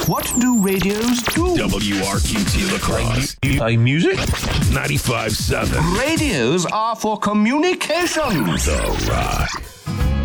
What do radios do? WRQT Lacrosse. Play music? 95.7. Radios are for communications. The Rock.